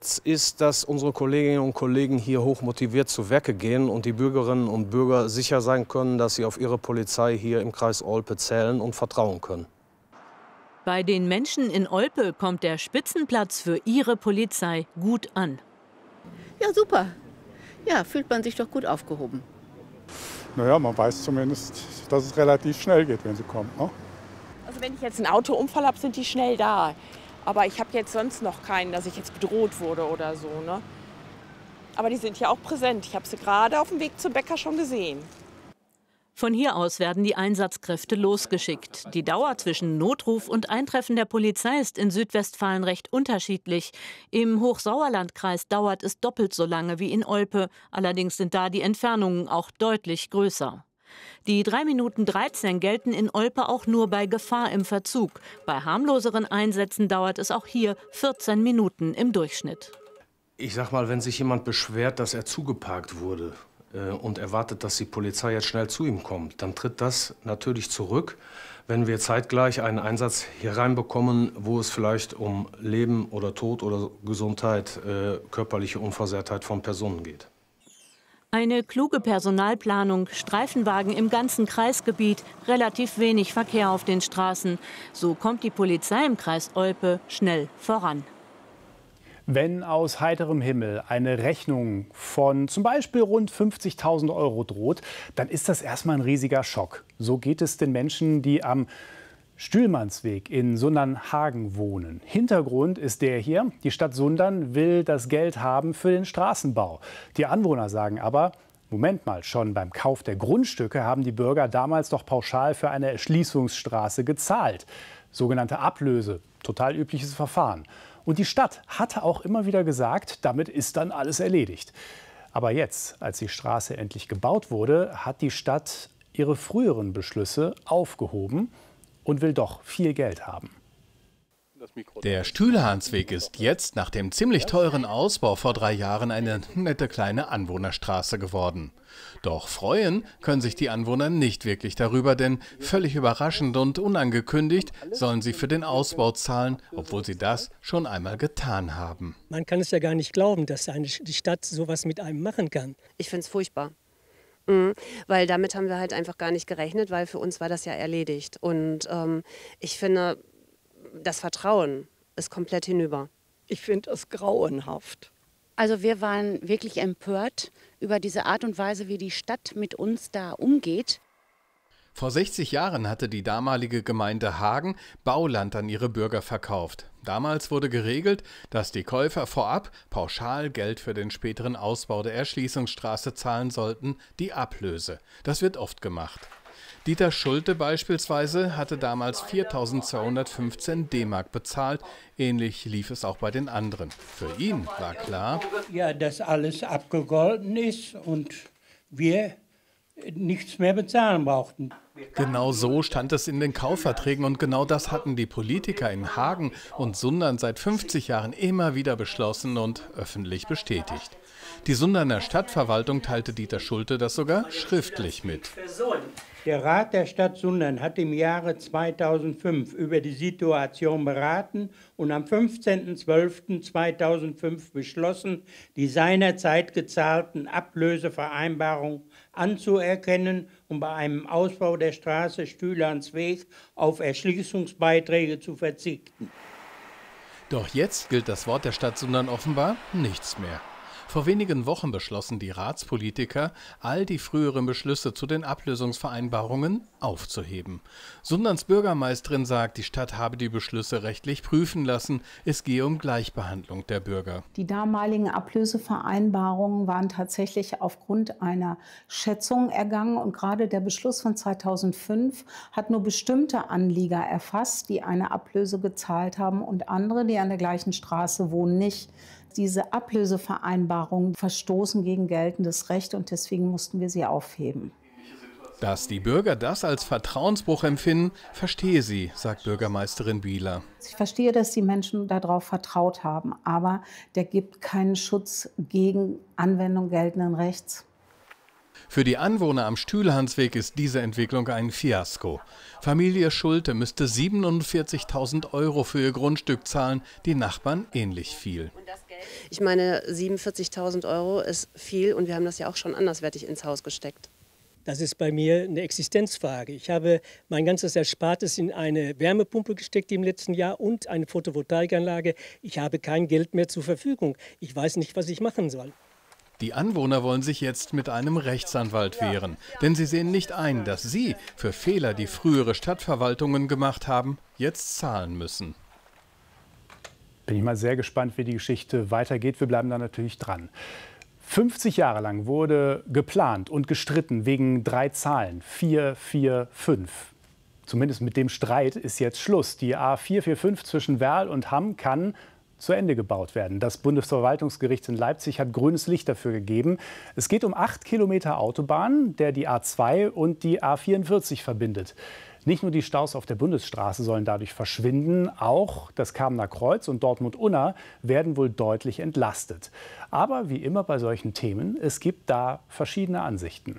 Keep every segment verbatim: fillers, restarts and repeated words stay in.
Ist, dass unsere Kolleginnen und Kollegen hier hoch motiviert zu Werke gehen und die Bürgerinnen und Bürger sicher sein können, dass sie auf ihre Polizei hier im Kreis Olpe zählen und vertrauen können. Bei den Menschen in Olpe kommt der Spitzenplatz für ihre Polizei gut an. Ja, super. Ja, fühlt man sich doch gut aufgehoben. Naja, man weiß zumindest, dass es relativ schnell geht, wenn sie kommen. Ne? Also wenn ich jetzt einen Autounfall habe, sind die schnell da. Aber ich habe jetzt sonst noch keinen, dass ich jetzt bedroht wurde oder so. Ne? Aber die sind ja auch präsent. Ich habe sie gerade auf dem Weg zum Bäcker schon gesehen. Von hier aus werden die Einsatzkräfte losgeschickt. Die Dauer zwischen Notruf und Eintreffen der Polizei ist in Südwestfalen recht unterschiedlich. Im Hochsauerlandkreis dauert es doppelt so lange wie in Olpe. Allerdings sind da die Entfernungen auch deutlich größer. Die drei Minuten dreizehn gelten in Olpe auch nur bei Gefahr im Verzug. Bei harmloseren Einsätzen dauert es auch hier vierzehn Minuten im Durchschnitt. Ich sag mal, wenn sich jemand beschwert, dass er zugeparkt wurde äh, und erwartet, dass die Polizei jetzt schnell zu ihm kommt, dann tritt das natürlich zurück, wenn wir zeitgleich einen Einsatz hier reinbekommen, wo es vielleicht um Leben oder Tod oder Gesundheit, äh, körperliche Unversehrtheit von Personen geht. Eine kluge Personalplanung, Streifenwagen im ganzen Kreisgebiet, relativ wenig Verkehr auf den Straßen. So kommt die Polizei im Kreis Olpe schnell voran. Wenn aus heiterem Himmel eine Rechnung von zum Beispiel rund fünfzigtausend Euro droht, dann ist das erstmal ein riesiger Schock. So geht es den Menschen, die am Stühlmannsweg in Sundernhagen wohnen. Hintergrund ist der hier. Die Stadt Sundern will das Geld haben für den Straßenbau. Die Anwohner sagen aber, Moment mal, schon beim Kauf der Grundstücke haben die Bürger damals doch pauschal für eine Erschließungsstraße gezahlt. Sogenannte Ablöse, total übliches Verfahren. Und die Stadt hatte auch immer wieder gesagt, damit ist dann alles erledigt. Aber jetzt, als die Straße endlich gebaut wurde, hat die Stadt ihre früheren Beschlüsse aufgehoben und will doch viel Geld haben. Der Stühlhansweg ist jetzt nach dem ziemlich teuren Ausbau vor drei Jahren eine nette kleine Anwohnerstraße geworden. Doch freuen können sich die Anwohner nicht wirklich darüber, denn völlig überraschend und unangekündigt sollen sie für den Ausbau zahlen, obwohl sie das schon einmal getan haben. Man kann es ja gar nicht glauben, dass eine, die Stadt sowas mit einem machen kann. Ich finde es furchtbar. Mhm, weil damit haben wir halt einfach gar nicht gerechnet, weil für uns war das ja erledigt. Und ähm, ich finde, das Vertrauen ist komplett hinüber. Ich finde es grauenhaft. Also wir waren wirklich empört über diese Art und Weise, wie die Stadt mit uns da umgeht. Vor sechzig Jahren hatte die damalige Gemeinde Hagen Bauland an ihre Bürger verkauft. Damals wurde geregelt, dass die Käufer vorab pauschal Geld für den späteren Ausbau der Erschließungsstraße zahlen sollten, die Ablöse. Das wird oft gemacht. Dieter Schulte beispielsweise hatte damals viertausendzweihundertfünfzehn D-Mark bezahlt. Ähnlich lief es auch bei den anderen. Für ihn war klar, ja, dass alles abgegolten ist und wir nichts mehr bezahlen brauchten. Genau so stand es in den Kaufverträgen und genau das hatten die Politiker in Hagen und Sundern seit fünfzig Jahren immer wieder beschlossen und öffentlich bestätigt. Die Sunderner Stadtverwaltung teilte Dieter Schulte das sogar schriftlich mit. Der Rat der Stadt Sundern hat im Jahre zweitausendfünf über die Situation beraten und am fünfzehnten zwölften zweitausendfünf beschlossen, die seinerzeit gezahlten Ablösevereinbarungen anzuerkennen und bei einem Ausbau der Straße Stühlhansweg auf Erschließungsbeiträge zu verzichten. Doch jetzt gilt das Wort der Stadt Sundern offenbar nichts mehr. Vor wenigen Wochen beschlossen die Ratspolitiker, all die früheren Beschlüsse zu den Ablösungsvereinbarungen aufzuheben. Sunderns Bürgermeisterin sagt, die Stadt habe die Beschlüsse rechtlich prüfen lassen. Es gehe um Gleichbehandlung der Bürger. Die damaligen Ablösevereinbarungen waren tatsächlich aufgrund einer Schätzung ergangen. Und gerade der Beschluss von zweitausendfünf hat nur bestimmte Anlieger erfasst, die eine Ablöse gezahlt haben und andere, die an der gleichen Straße wohnen, nicht. Diese Ablösevereinbarungen verstoßen gegen geltendes Recht und deswegen mussten wir sie aufheben. Dass die Bürger das als Vertrauensbruch empfinden, verstehe sie, sagt Bürgermeisterin Bieler. Ich verstehe, dass die Menschen darauf vertraut haben, aber der gibt keinen Schutz gegen Anwendung geltenden Rechts. Für die Anwohner am Stühlhansweg ist diese Entwicklung ein Fiasko. Familie Schulte müsste siebenundvierzigtausend Euro für ihr Grundstück zahlen, die Nachbarn ähnlich viel. Ich meine, siebenundvierzigtausend Euro ist viel und wir haben das ja auch schon anderswertig ins Haus gesteckt. Das ist bei mir eine Existenzfrage. Ich habe mein ganzes Erspartes in eine Wärmepumpe gesteckt im letzten Jahr und eine Photovoltaikanlage. Ich habe kein Geld mehr zur Verfügung. Ich weiß nicht, was ich machen soll. Die Anwohner wollen sich jetzt mit einem Rechtsanwalt wehren, denn sie sehen nicht ein, dass sie für Fehler, die frühere Stadtverwaltungen gemacht haben, jetzt zahlen müssen. Bin ich mal sehr gespannt, wie die Geschichte weitergeht. Wir bleiben da natürlich dran. fünfzig Jahre lang wurde geplant und gestritten wegen drei Zahlen, vier vier fünf. Zumindest mit dem Streit ist jetzt Schluss. Die A vier vier fünf zwischen Werl und Hamm kann zu Ende gebaut werden. Das Bundesverwaltungsgericht in Leipzig hat grünes Licht dafür gegeben. Es geht um acht Kilometer Autobahn, der die A zwei und die A vierundvierzig verbindet. Nicht nur die Staus auf der Bundesstraße sollen dadurch verschwinden, auch das Kamener Kreuz und Dortmund-Unna werden wohl deutlich entlastet. Aber wie immer bei solchen Themen, es gibt da verschiedene Ansichten.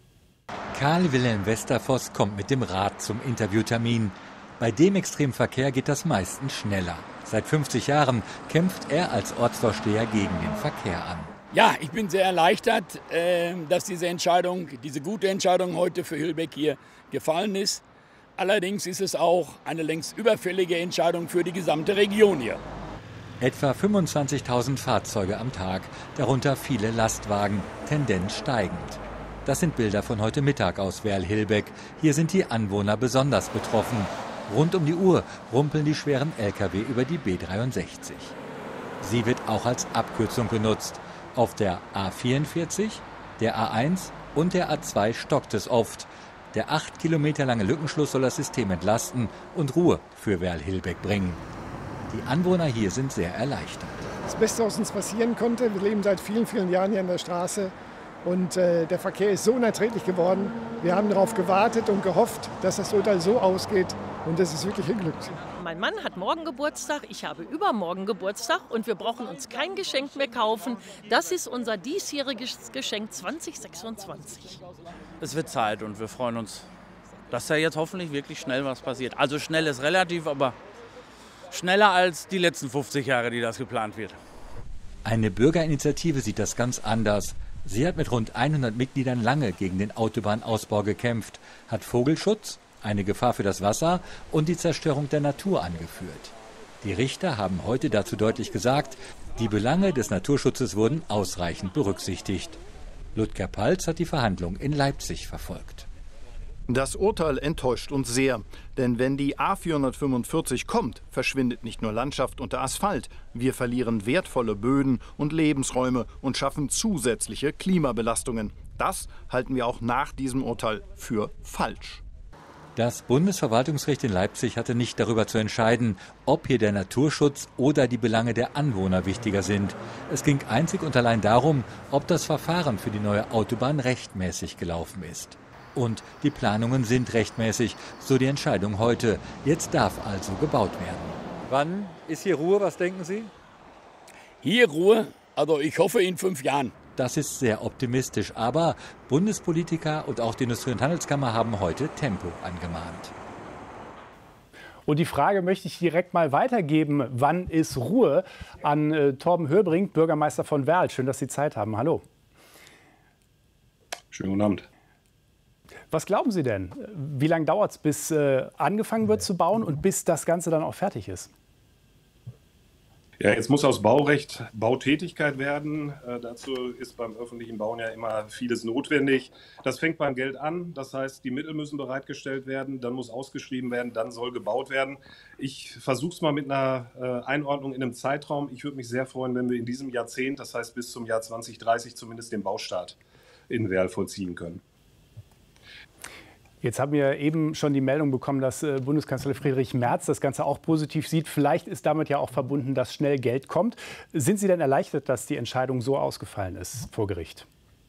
Karl Wilhelm Westervoss kommt mit dem Rad zum Interviewtermin. Bei dem Extremverkehr geht das meistens schneller. Seit fünfzig Jahren kämpft er als Ortsvorsteher gegen den Verkehr an. Ja, ich bin sehr erleichtert, dass diese Entscheidung, diese gute Entscheidung heute für Hillbeck hier gefallen ist. Allerdings ist es auch eine längst überfällige Entscheidung für die gesamte Region hier. Etwa fünfundzwanzigtausend Fahrzeuge am Tag, darunter viele Lastwagen, Tendenz steigend. Das sind Bilder von heute Mittag aus Werl-Hillbeck. Hier sind die Anwohner besonders betroffen. Rund um die Uhr rumpeln die schweren L K W über die B dreiundsechzig. Sie wird auch als Abkürzung genutzt. Auf der A vierundvierzig, der A eins und der A zwei stockt es oft. Der acht Kilometer lange Lückenschluss soll das System entlasten und Ruhe für Werl-Hillbeck bringen. Die Anwohner hier sind sehr erleichtert. Das Beste, was uns passieren konnte, wir leben seit vielen, vielen Jahren hier an der Straße und äh, der Verkehr ist so unerträglich geworden. Wir haben darauf gewartet und gehofft, dass das Urteil so ausgeht und das ist wirklich geglückt. Mein Mann hat morgen Geburtstag, ich habe übermorgen Geburtstag und wir brauchen uns kein Geschenk mehr kaufen. Das ist unser diesjähriges Geschenk zwanzig sechsundzwanzig. Es wird Zeit und wir freuen uns, dass da jetzt hoffentlich wirklich schnell was passiert. Also schnell ist relativ, aber schneller als die letzten fünfzig Jahre, die das geplant wird. Eine Bürgerinitiative sieht das ganz anders. Sie hat mit rund hundert Mitgliedern lange gegen den Autobahnausbau gekämpft, hat Vogelschutz, eine Gefahr für das Wasser und die Zerstörung der Natur angeführt. Die Richter haben heute dazu deutlich gesagt, die Belange des Naturschutzes wurden ausreichend berücksichtigt. Ludger Paltz hat die Verhandlung in Leipzig verfolgt. Das Urteil enttäuscht uns sehr, denn wenn die A vierhundertfünfundvierzig kommt, verschwindet nicht nur Landschaft unter Asphalt. Wir verlieren wertvolle Böden und Lebensräume und schaffen zusätzliche Klimabelastungen. Das halten wir auch nach diesem Urteil für falsch. Das Bundesverwaltungsgericht in Leipzig hatte nicht darüber zu entscheiden, ob hier der Naturschutz oder die Belange der Anwohner wichtiger sind. Es ging einzig und allein darum, ob das Verfahren für die neue Autobahn rechtmäßig gelaufen ist. Und die Planungen sind rechtmäßig, so die Entscheidung heute. Jetzt darf also gebaut werden. Wann ist hier Ruhe, was denken Sie? Hier Ruhe, also ich hoffe in fünf Jahren. Das ist sehr optimistisch, aber Bundespolitiker und auch die Industrie- und Handelskammer haben heute Tempo angemahnt. Und die Frage möchte ich direkt mal weitergeben. Wann ist Ruhe? An äh, Torben Höbrink, Bürgermeister von Werl. Schön, dass Sie Zeit haben. Hallo. Schönen guten Abend. Was glauben Sie denn? Wie lange dauert es, bis äh, angefangen wird zu bauen und bis das Ganze dann auch fertig ist? Ja, jetzt muss aus Baurecht Bautätigkeit werden. Äh, dazu ist beim öffentlichen Bauen ja immer vieles notwendig. Das fängt beim Geld an. Das heißt, die Mittel müssen bereitgestellt werden, dann muss ausgeschrieben werden, dann soll gebaut werden. Ich versuche es mal mit einer äh, Einordnung in einem Zeitraum. Ich würde mich sehr freuen, wenn wir in diesem Jahrzehnt, das heißt bis zum Jahr zwanzig dreißig, zumindest den Baustart in Werl vollziehen können. Jetzt haben wir eben schon die Meldung bekommen, dass äh, Bundeskanzler Friedrich Merz das Ganze auch positiv sieht. Vielleicht ist damit ja auch verbunden, dass schnell Geld kommt. Sind Sie denn erleichtert, dass die Entscheidung so ausgefallen ist vor Gericht?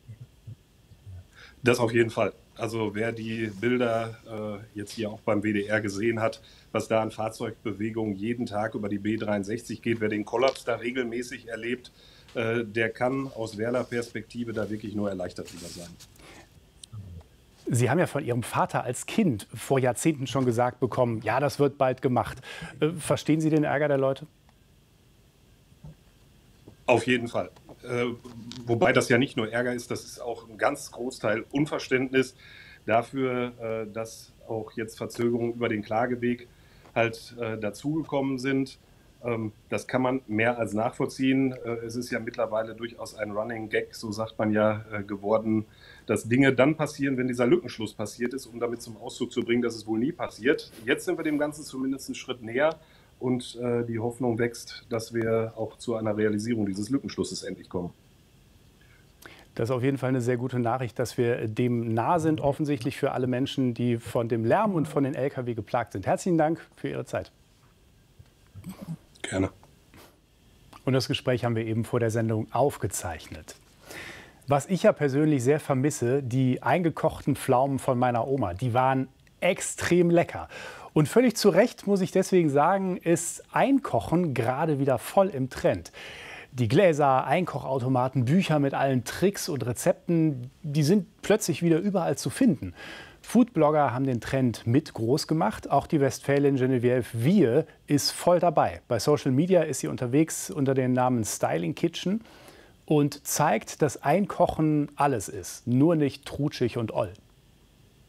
Das auf jeden Fall. Also wer die Bilder äh, jetzt hier auch beim W D R gesehen hat, was da an Fahrzeugbewegungen jeden Tag über die B dreiundsechzig geht, wer den Kollaps da regelmäßig erlebt, äh, der kann aus Werler Perspektive da wirklich nur erleichtert drüber sein. Sie haben ja von Ihrem Vater als Kind vor Jahrzehnten schon gesagt bekommen, ja, das wird bald gemacht. Äh, verstehen Sie den Ärger der Leute? Auf jeden Fall. Äh, wobei das ja nicht nur Ärger ist, das ist auch ein ganz Großteil Unverständnis dafür, äh, dass auch jetzt Verzögerungen über den Klageweg halt äh, dazugekommen sind. Ähm, das kann man mehr als nachvollziehen. Äh, es ist ja mittlerweile durchaus ein Running Gag, so sagt man ja, äh, geworden, dass Dinge dann passieren, wenn dieser Lückenschluss passiert ist, um damit zum Ausdruck zu bringen, dass es wohl nie passiert. Jetzt sind wir dem Ganzen zumindest einen Schritt näher. Und äh, die Hoffnung wächst, dass wir auch zu einer Realisierung dieses Lückenschlusses endlich kommen. Das ist auf jeden Fall eine sehr gute Nachricht, dass wir dem nah sind, offensichtlich für alle Menschen, die von dem Lärm und von den L K W geplagt sind. Herzlichen Dank für Ihre Zeit. Gerne. Und das Gespräch haben wir eben vor der Sendung aufgezeichnet. Was ich ja persönlich sehr vermisse, die eingekochten Pflaumen von meiner Oma, die waren extrem lecker. Und völlig zu Recht, muss ich deswegen sagen, ist Einkochen gerade wieder voll im Trend. Die Gläser, Einkochautomaten, Bücher mit allen Tricks und Rezepten, die sind plötzlich wieder überall zu finden. Foodblogger haben den Trend mit groß gemacht. Auch die Westfälin Geneviève Wier ist voll dabei. Bei Social Media ist sie unterwegs unter dem Namen Styling Kitchen und zeigt, dass Einkochen alles ist, nur nicht trutschig und oll.